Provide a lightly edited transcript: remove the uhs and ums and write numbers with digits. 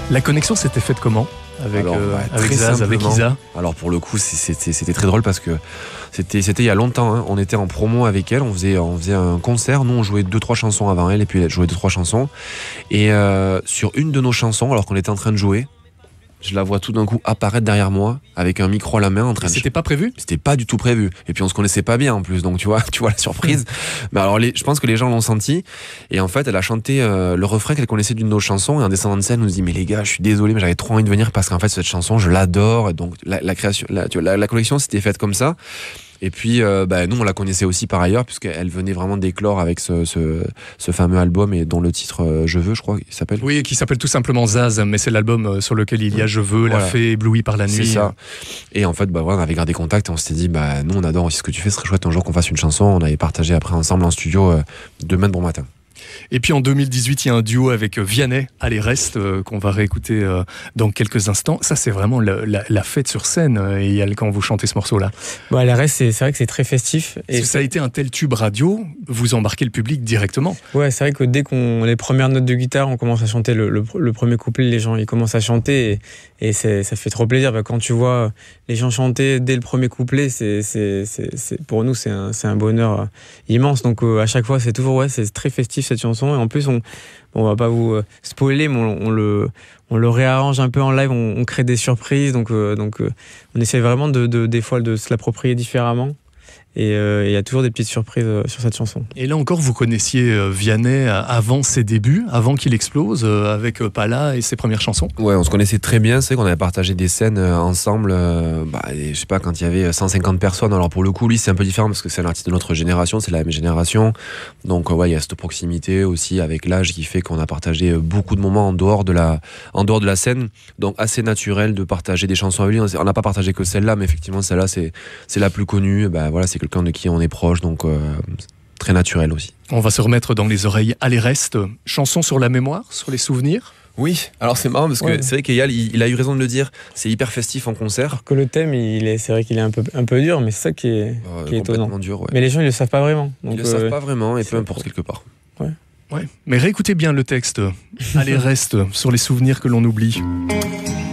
La connexion s'était faite comment avec Zaz, avec Isa? Alors pour le coup, c'était très drôle parce que c'était il y a longtemps. On était en promo avec elle, on faisait un concert. Nous, on jouait 2-3 chansons avant elle et puis elle jouait 2-3 chansons. Et sur une de nos chansons, alors qu'on était en train de jouer, je la vois tout d'un coup apparaître derrière moi avec un micro à la main en train de... C'était pas prévu ? C'était pas du tout prévu. Et puis on se connaissait pas bien en plus, donc tu vois la surprise. Mais alors je pense que les gens l'ont senti. Et en fait, elle a chanté le refrain qu'elle connaissait d'une de nos chansons. Et en descendant de scène, elle nous dit mais les gars, je suis désolé, mais j'avais trop envie de venir parce qu'en fait cette chanson, je l'adore. Donc la création, la collection s'était faite comme ça. Et puis nous on la connaissait aussi par ailleurs puisqu'elle venait vraiment d'éclore avec ce fameux album et dont le titre Je veux, je crois qu'il s'appelle. Oui, qui s'appelle tout simplement Zaz, mais c'est l'album sur lequel il y a Je veux, La fée éblouie par la nuit. C'est ça. Et en fait on avait gardé contact et on s'était dit nous on adore aussi ce que tu fais, ce serait chouette un jour qu'on fasse une chanson. On avait partagé après ensemble en studio Demain de bon matin. Et puis en 2018, il y a un duo avec Vianney, Allez reste, qu'on va réécouter dans quelques instants. Ça, c'est vraiment la fête sur scène, Eyal, quand vous chantez ce morceau-là. Allez reste, c'est vrai que c'est très festif. Et ça a été un tel tube radio, vous embarquez le public directement. Ouais, c'est vrai que dès qu'on les premières notes de guitare, on commence à chanter le premier couplet, les gens ils commencent à chanter et ça fait trop plaisir. Quand tu vois les gens chanter dès le premier couplet, pour nous c'est un bonheur immense. Donc à chaque fois c'est toujours c'est très festif cette chanson. Et en plus on va pas vous spoiler, mais on le réarrange un peu en live, on crée des surprises. Donc on essaie vraiment des fois de se l'approprier différemment. Et il y a toujours des petites surprises sur cette chanson. Et là encore, vous connaissiez Vianney avant ses débuts, avant qu'il explose avec Pala et ses premières chansons? Ouais, on se connaissait très bien. C'est vrai qu'on avait partagé des scènes ensemble. Je sais pas, quand il y avait 150 personnes. Alors pour le coup, lui, c'est un peu différent parce que c'est un artiste de notre génération, c'est la même génération. Donc il y a cette proximité aussi avec l'âge qui fait qu'on a partagé beaucoup de moments en dehors de la scène. Donc assez naturel de partager des chansons avec lui. On n'a pas partagé que celle-là, mais effectivement celle-là c'est la plus connue. C'est quelqu'un de qui on est proche, donc très naturel aussi. On va se remettre dans les oreilles Allez reste, chanson sur la mémoire, sur les souvenirs. Oui, alors c'est marrant parce que c'est vrai qu'Eyal il a eu raison de le dire, c'est hyper festif en concert. Alors que le thème, c'est vrai qu'il est un peu dur, mais c'est ça qui est étonnant. Dur, ouais. Mais les gens ils le savent pas vraiment. Donc, ils le savent pas vraiment et peu importe quelque part. Ouais. Mais réécoutez bien le texte. Allez reste, sur les souvenirs que l'on oublie.